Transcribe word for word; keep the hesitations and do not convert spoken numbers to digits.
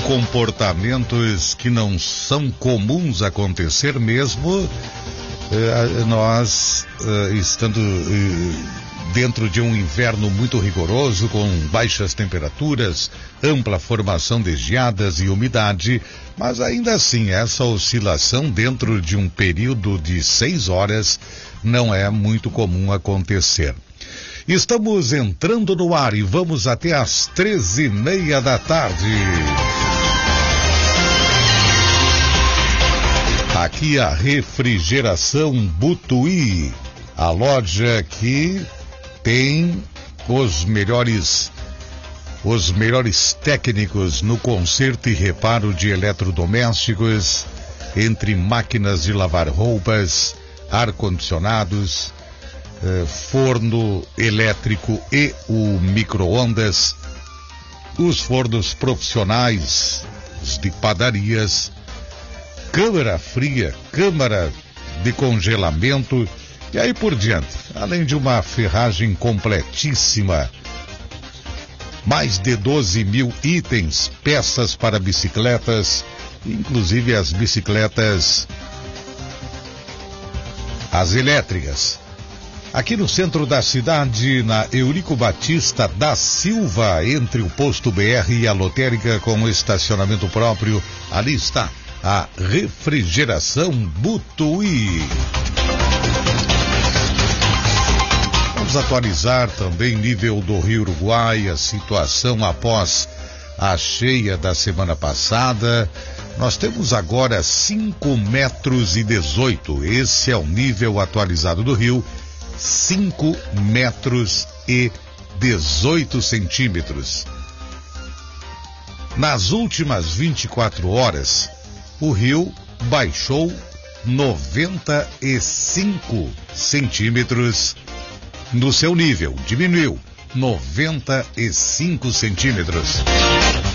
comportamentos que não são comuns acontecer mesmo, eh, nós eh, estando eh, dentro de um inverno muito rigoroso, com baixas temperaturas, ampla formação de geadas e umidade, mas ainda assim essa oscilação dentro de um período de seis horas não é muito comum acontecer. Estamos entrando no ar e vamos até às treze e meia da tarde. Aqui a Refrigeração Butuí, a loja que tem os melhores, os melhores técnicos no conserto e reparo de eletrodomésticos, entre máquinas de lavar roupas, ar-condicionados, eh, forno elétrico e o micro-ondas, os fornos profissionais, os de padarias, câmara fria, câmara de congelamento e aí por diante, além de uma ferragem completíssima, mais de doze mil itens, peças para bicicletas, inclusive as bicicletas, as elétricas. Aqui no centro da cidade, na Eurico Batista da Silva, entre o posto B R e a lotérica com estacionamento próprio, ali está a Refrigeração Butuí. Vamos atualizar também nível do Rio Uruguai, a situação após a cheia da semana passada. Nós temos agora cinco metros e dezoito. Esse é o nível atualizado do rio, cinco metros e dezoito centímetros. Nas últimas vinte e quatro horas, o rio baixou noventa e cinco centímetros no seu nível, diminuiu noventa e cinco centímetros.